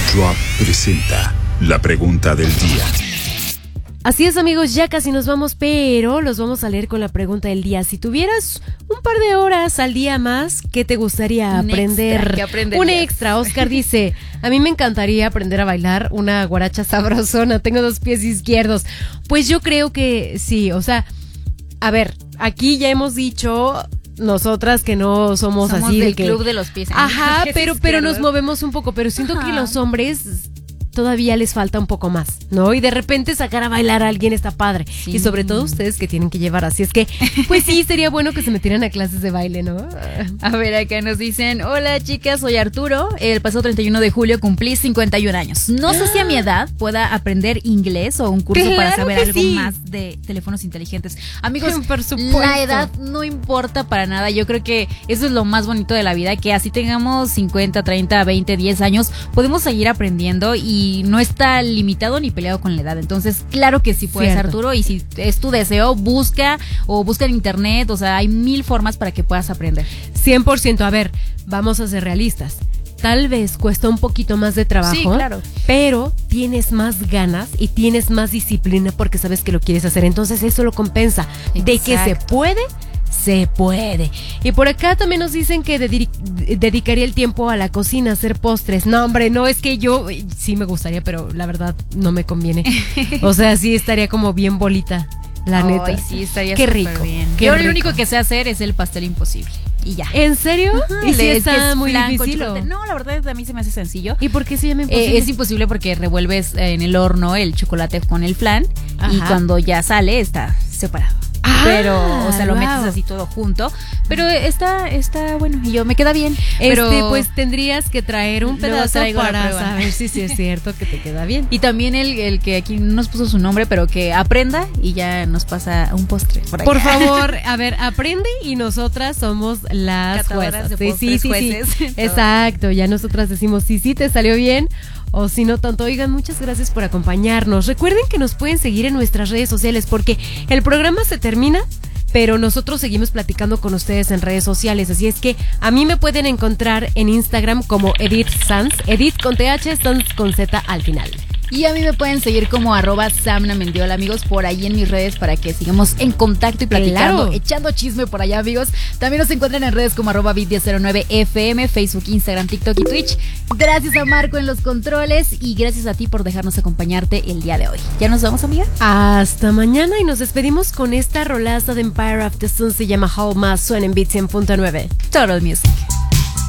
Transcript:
Drop presenta la pregunta del día. Así es, amigos, ya casi nos vamos, pero los vamos a leer con la pregunta del día. Si tuvieras un par de horas al día más, ¿qué te gustaría aprender? Un extra. Oscar dice, a mí me encantaría aprender a bailar una guaracha sabrosona. Tengo 2 pies izquierdos. Pues yo creo que sí, o sea, a ver, aquí ya hemos dicho nosotras que no somos así del que club de los pies. Ajá, pero nos movemos un poco, pero siento que los hombres todavía les falta un poco más, ¿no? Y de repente sacar a bailar a alguien está padre. Sí. Y sobre todo ustedes que tienen que llevar. Así es que, pues sí, sería bueno que se metieran a clases de baile, ¿no? A ver, acá nos dicen, hola chicas, soy Arturo. El pasado 31 de julio cumplí 51 años. No sé si a mi edad pueda aprender inglés o un curso para saber algo más de teléfonos inteligentes. Amigos, por supuesto, la edad no importa para nada. Yo creo que eso es lo más bonito de la vida, que así tengamos 50, 30, 20, 10 años, podemos seguir aprendiendo y no está limitado ni peleado con la edad. Entonces, claro que sí puedes, cierto, Arturo, y si es tu deseo, busca en internet, o sea, hay 1000 formas para que puedas aprender. 100%, a ver, vamos a ser realistas. Tal vez cuesta un poquito más de trabajo, sí, claro, pero tienes más ganas y tienes más disciplina porque sabes que lo quieres hacer. Entonces eso lo compensa. Exacto. De que se puede. Se puede. Y por acá también nos dicen que dedicaría el tiempo a la cocina, a hacer postres. No, hombre, no, es que yo sí me gustaría, pero la verdad no me conviene. O sea, sí estaría como bien bolita, la neta. Sí, estaría qué rico, bien. Qué yo rico. Lo único que sé hacer es el pastel imposible. Y ya. ¿En serio? Ajá, ¿Y si está muy difícil? No, la verdad a mí se me hace sencillo. ¿Y por qué se llama imposible? Es imposible porque revuelves en el horno el chocolate con el flan. Ajá. Y cuando ya sale está separado. Pero, o sea, lo metes así todo junto. Pero está bueno y me queda bien. Pero pues tendrías que traer un pedazo para saber si es cierto que te queda bien. Y también el que aquí no nos puso su nombre, pero que aprenda y ya nos pasa un postre. Por favor, a ver, aprende y nosotras somos las juezas. Jueces. Exacto, ya nosotras decimos si te salió bien o si no tanto. Oigan, muchas gracias por acompañarnos. Recuerden que nos pueden seguir en nuestras redes sociales porque el programa se termina, pero nosotros seguimos platicando con ustedes en redes sociales. Así es que a mí me pueden encontrar en Instagram como Edith Sanz, Edith con TH, Sanz con Z al final. Y a mí me pueden seguir como @SamnaMendiola, amigos, por ahí en mis redes para que sigamos en contacto y platicando, claro, echando chisme por allá, amigos. También nos encuentran en redes como @bit1009fm, Facebook, Instagram, TikTok y Twitch. Gracias a Marco en los controles y gracias a ti por dejarnos acompañarte el día de hoy. ¿Ya nos vamos, amiga? Hasta mañana y nos despedimos con esta rolaza de Empire of the Sun, se llama How Más, suena en Beat 100.9. Total Music.